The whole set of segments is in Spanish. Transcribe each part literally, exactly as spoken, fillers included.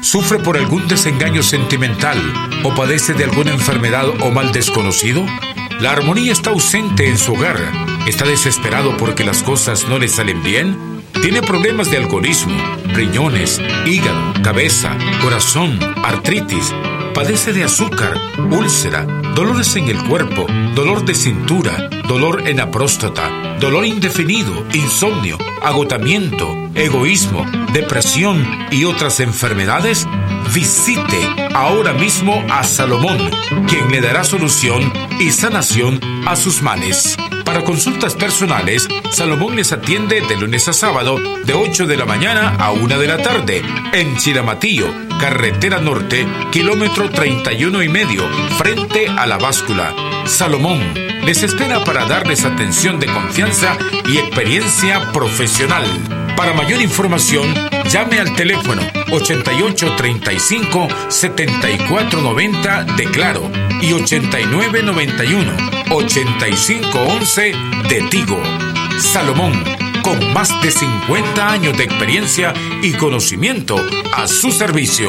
¿Sufre por algún desengaño sentimental o padece de alguna enfermedad o mal desconocido? ¿La armonía está ausente en su hogar? ¿Está desesperado porque las cosas no le salen bien? ¿Tiene problemas de alcoholismo, riñones, hígado, cabeza, corazón, artritis? ¿Padece de azúcar, úlcera, dolores en el cuerpo, dolor de cintura, dolor en la próstata, dolor indefinido, insomnio, agotamiento, egoísmo, depresión y otras enfermedades? Visite ahora mismo a Salomón, quien le dará solución y sanación a sus males. Para consultas personales, Salomón les atiende de lunes a sábado de ocho de la mañana a una de la tarde en Chiramatillo, carretera norte, kilómetro treinta y uno y medio, frente a la báscula. Salomón les espera para darles atención de confianza y experiencia profesional. Para mayor información, llame al teléfono ochenta y ocho treinta y cinco setenta y cuatro noventa de Claro y ochenta y nueve noventa y uno ochenta y cinco once de Tigo. Salomón, con más de cincuenta años de experiencia y conocimiento a su servicio.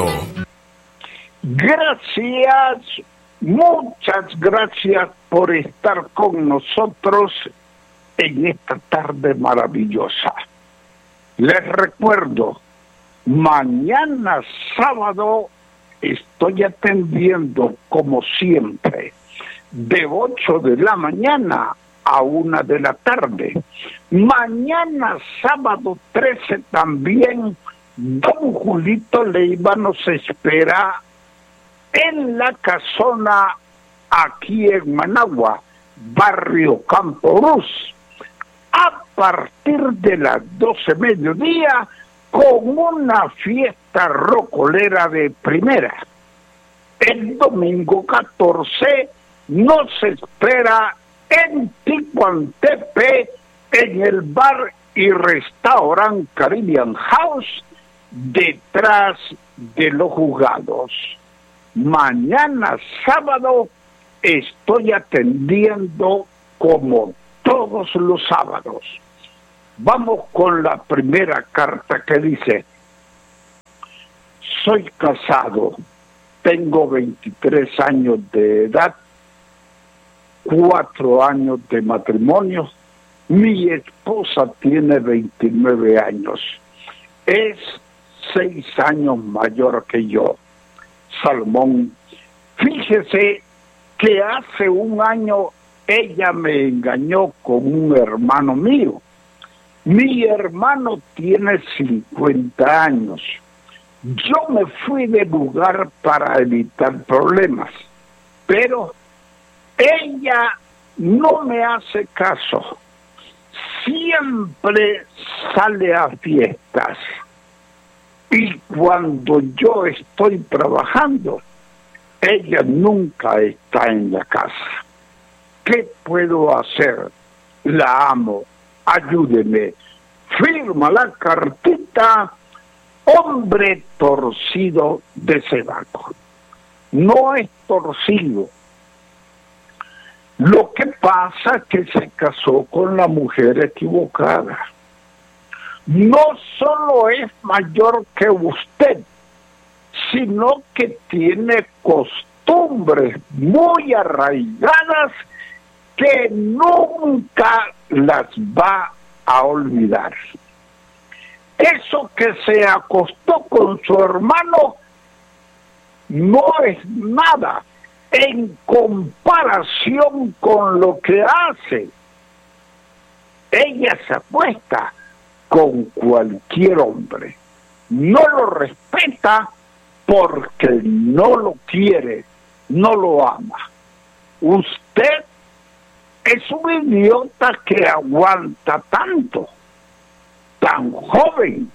Gracias, muchas gracias por estar con nosotros en esta tarde maravillosa. Les recuerdo, mañana sábado estoy atendiendo como siempre de ocho de la mañana a una de la tarde. Mañana sábado trece también don Julito Leiva nos espera en la casona aquí en Managua, barrio Campo Luz, a partir de las doce mediodía con una fiesta rocolera de primera. El domingo catorce nos espera en Ticuantepe, en el bar y restaurante Caribbean House, detrás de los juzgados. Mañana sábado estoy atendiendo como todos los sábados. Vamos con la primera carta que dice: soy casado, tengo veintitrés años de edad, cuatro años de matrimonio, mi esposa tiene veintinueve años, es seis años mayor que yo. Salomón, fíjese que hace un año ella me engañó con un hermano mío. Mi hermano tiene cincuenta años. Yo me fui del lugar para evitar problemas, pero ella no me hace caso. Siempre sale a fiestas. Y cuando yo estoy trabajando, ella nunca está en la casa. ¿Qué puedo hacer? La amo. Ayúdeme. Firma la cartita, hombre torcido de Sebaco. No es torcido. Lo que pasa es que se casó con la mujer equivocada. No solo es mayor que usted, sino que tiene costumbres muy arraigadas que nunca las va a olvidar. Eso que se acostó con su hermano no es nada en comparación con lo que hace. Ella se acuesta con cualquier hombre, no lo respeta porque no lo quiere, no lo ama. Usted es un idiota que aguanta tanto, tan joven,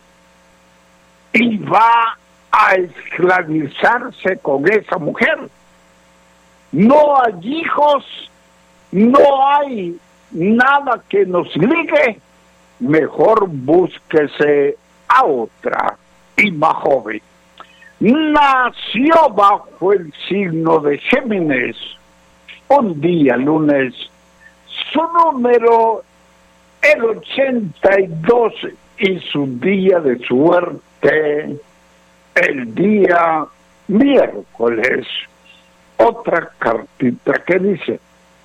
y va a esclavizarse con esa mujer. No hay hijos, no hay nada que nos ligue. Mejor búsquese a otra y más joven. Nació bajo el signo de Géminis, un día lunes. Su número el ochenta y dos y su día de suerte el día miércoles, otra cartita que dice: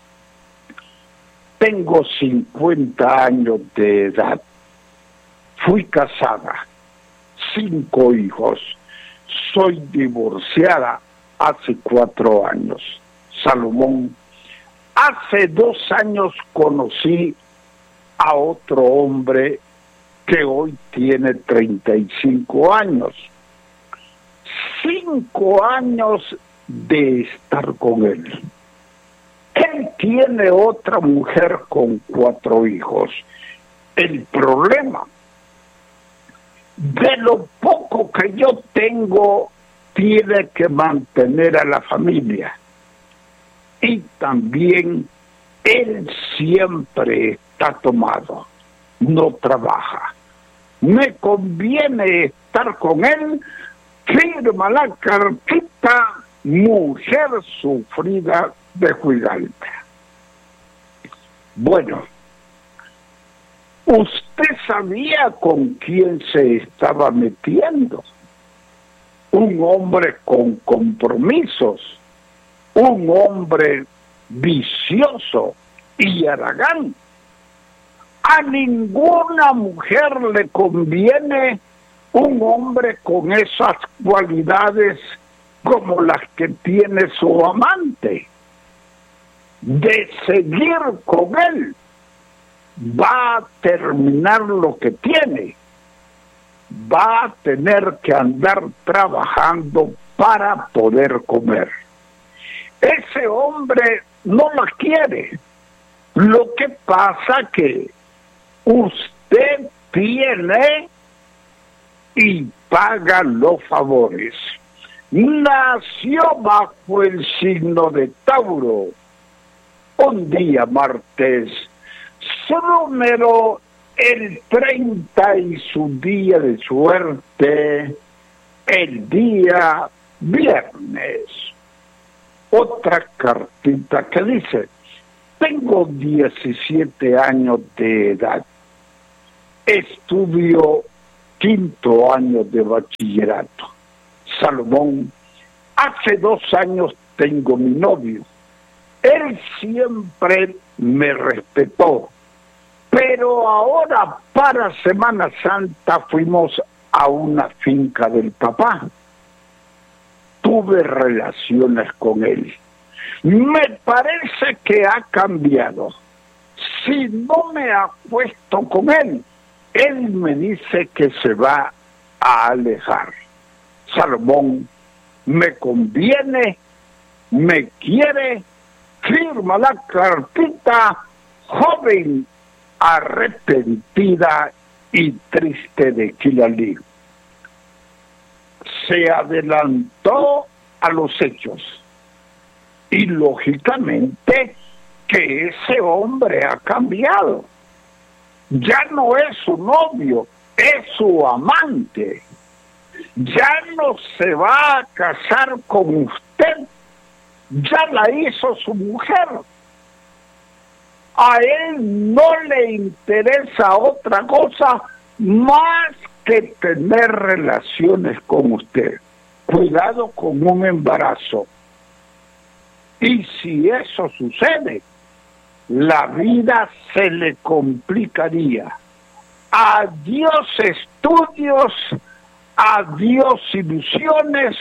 tengo cincuenta años de edad, fui casada, cinco hijos, soy divorciada hace cuatro años. Salomón, hace dos años conocí a otro hombre que hoy tiene treinta y cinco años. Cinco años de estar con él. Él tiene otra mujer con cuatro hijos. El problema, de lo poco que yo tengo, tiene que mantener a la familia. Y también él siempre está tomado, no trabaja. Me conviene estar con él, firma la cartita, mujer sufrida de Juigante. Bueno, ¿usted sabía con quién se estaba metiendo? Un hombre con compromisos, un hombre vicioso y haragán. A ninguna mujer le conviene un hombre con esas cualidades como las que tiene su amante. De seguir con él, va a terminar lo que tiene. Va a tener que andar trabajando para poder comer. Ese hombre no la quiere. Lo que pasa que usted tiene y paga los favores. Nació bajo el signo de Tauro. Un día martes, su número el treinta y su día de suerte el día viernes. Otra cartita que dice: tengo diecisiete años de edad, estudio quinto año de bachillerato. Salomón, hace dos años tengo mi novio. Él siempre me respetó, pero ahora para Semana Santa fuimos a una finca del papá. Tuve relaciones con él. Me parece que ha cambiado. Si no me acuesto con él, él me dice que se va a alejar. Salomón, me conviene, me quiere, firma la cartita, joven arrepentida y triste de Quilalí. Se adelantó a los hechos y lógicamente que ese hombre ha cambiado. Ya no es su novio, es su amante. Ya no se va a casar con usted, ya la hizo su mujer. A él no le interesa otra cosa más que tener relaciones con usted. Cuidado con un embarazo. Y si eso sucede, la vida se le complicaría. Adiós estudios, adiós ilusiones,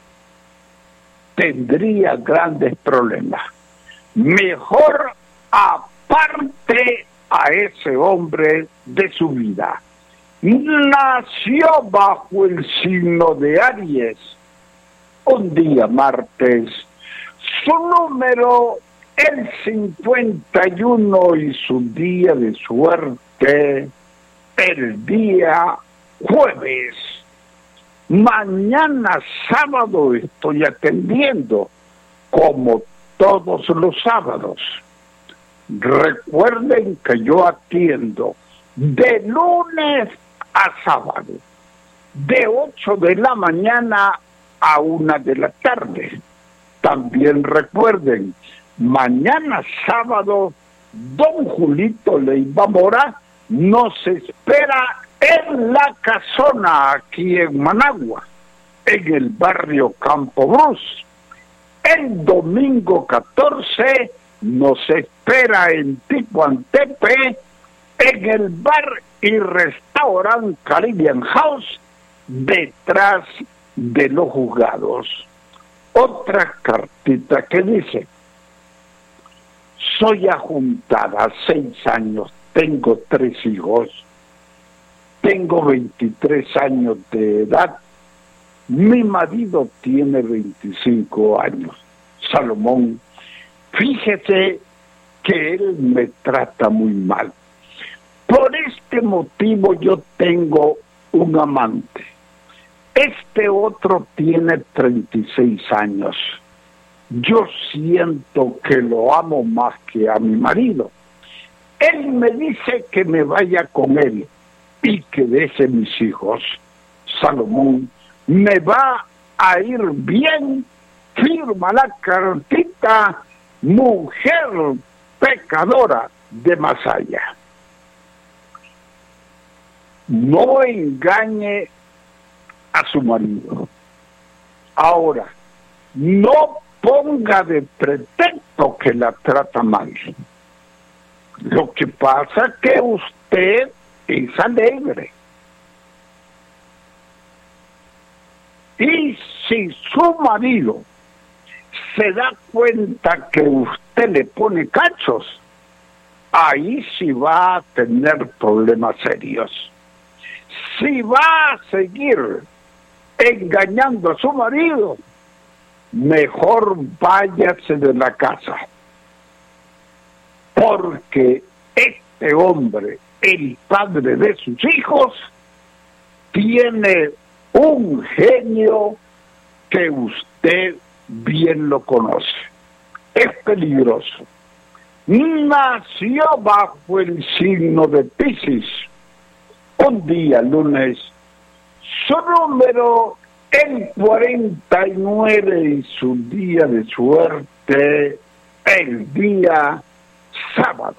tendría grandes problemas. Mejor aparte a ese hombre de su vida. Nació bajo el signo de Aries, un día martes, su número el cincuenta y uno y su día de suerte el día jueves. Mañana sábado estoy atendiendo, como todos los sábados. Recuerden que yo atiendo de lunes a sábado, de ocho de la mañana a una de la tarde. También recuerden, mañana sábado, don Julito Leiva Mora nos espera en la casona aquí en Managua. en el barrio Campo Brus. El domingo catorce nos espera en Ticuantepe, en el bar y restaurante Caribbean House, detrás de los juzgados. Otra cartita que dice: soy ajuntada, seis años, tengo tres hijos, tengo veintitrés años de edad, mi marido tiene veinticinco años. Salomón, fíjese que él me trata muy mal. Por este motivo yo tengo un amante. Este otro tiene treinta y seis años. Yo siento que lo amo más que a mi marido. Él me dice que me vaya con él y que deje mis hijos. Salomón, me va a ir bien. Firma la cartita, mujer pecadora de Masaya. No engañe a su marido. Ahora, no ponga de pretexto que la trata mal. Lo que pasa es que usted es alegre. Y si su marido se da cuenta que usted le pone cachos, ahí sí va a tener problemas serios. Si va a seguir engañando a su marido, mejor váyase de la casa, porque este hombre, el padre de sus hijos, tiene un genio que usted bien lo conoce. Es peligroso. Nació bajo el signo de Piscis. Un día, lunes, su número el cuarenta y nueve y su día de suerte el día sábado.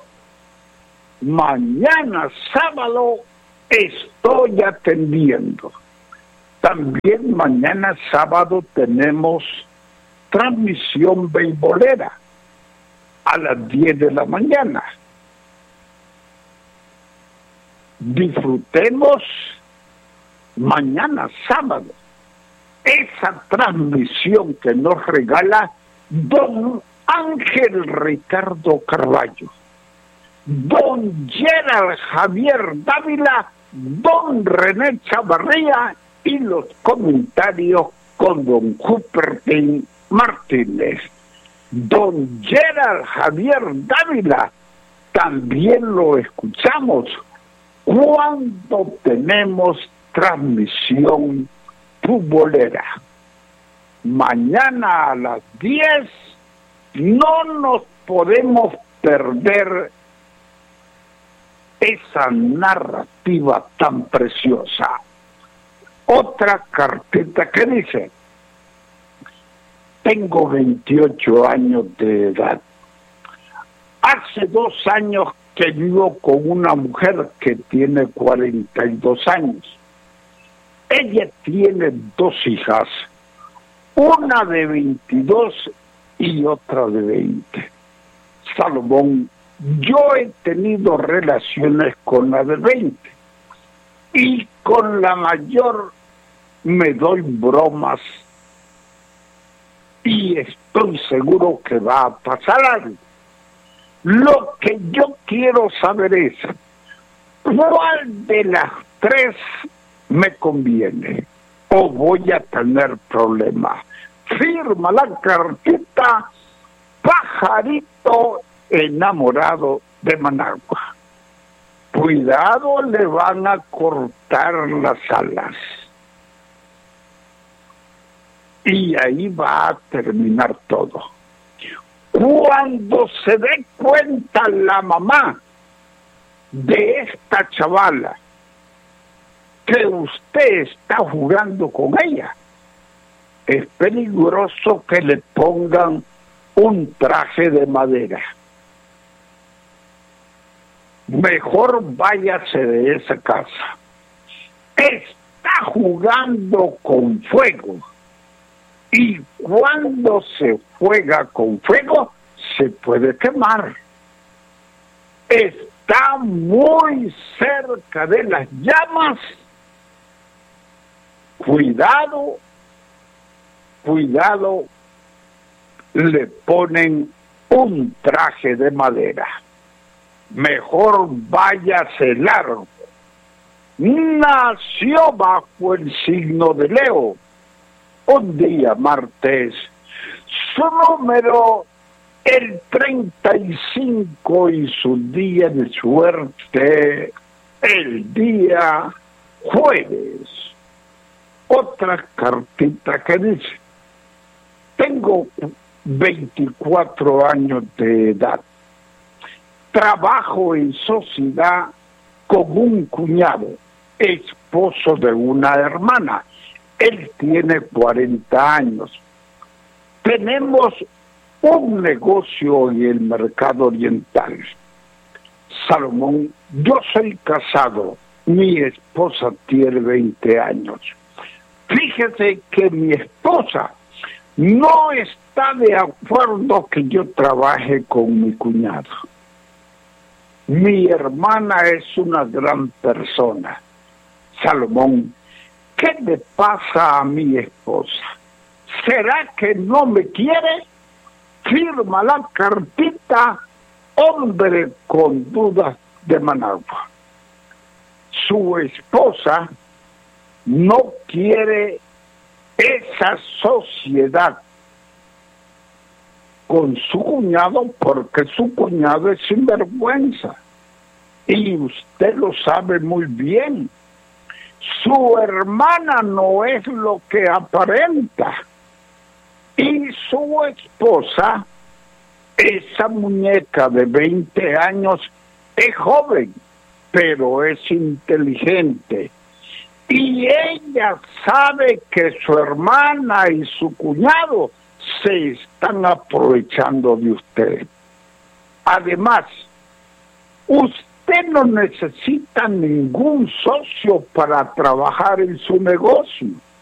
Mañana sábado estoy atendiendo. También mañana sábado tenemos transmisión beisbolera a las diez de la mañana. Disfrutemos mañana sábado esa transmisión que nos regala don Ángel Ricardo Carballo, don Gerald Javier Dávila, don René Chavarría y los comentarios con don Cupertín Martínez. Don Gerald Javier Dávila también lo escuchamos cuando tenemos transmisión futbolera. Mañana a las diez no nos podemos perder esa narrativa tan preciosa. Otra cartita que dice: tengo veintiocho años de edad. Hace dos años que vivo con una mujer que tiene cuarenta y dos años. Ella tiene dos hijas, una de veintidós y otra de veinte. Salomón, yo he tenido relaciones con la de veinte y con la mayor me doy bromas y estoy seguro que va a pasar algo. Lo que yo quiero saber es cuál de las tres me conviene o voy a tener problemas. Firma la cartita, pajarito enamorado de Managua. Cuidado, le van a cortar las alas. Y ahí va a terminar todo. Cuando se dé cuenta la mamá de esta chavala que usted está jugando con ella, es peligroso que le pongan un traje de madera. Mejor váyase de esa casa. Está jugando con fuego. Y cuando se juega con fuego, se puede quemar. Está muy cerca de las llamas. Cuidado, cuidado, le ponen un traje de madera. Mejor váyase largo. Nació bajo el signo de Leo. Un día martes, su número el treinta y cinco y su día de suerte el día jueves. Otra cartita que dice: tengo veinticuatro años de edad, trabajo en sociedad con un cuñado, esposo de una hermana. Él tiene cuarenta años. Tenemos un negocio en el mercado oriental. Salomón, yo soy casado. Mi esposa tiene veinte años. Fíjese que mi esposa no está de acuerdo que yo trabaje con mi cuñado. Mi hermana es una gran persona. Salomón, ¿qué le pasa a mi esposa? ¿Será que no me quiere? Firma la cartita, hombre con dudas de Managua. Su esposa no quiere esa sociedad con su cuñado porque su cuñado es sinvergüenza. Y usted lo sabe muy bien. Su hermana no es lo que aparenta. Y su esposa, esa muñeca de veinte años, es joven, pero es inteligente. Y ella sabe que su hermana y su cuñado se están aprovechando de usted. Además, usted no necesita ningún socio para trabajar en su negocio.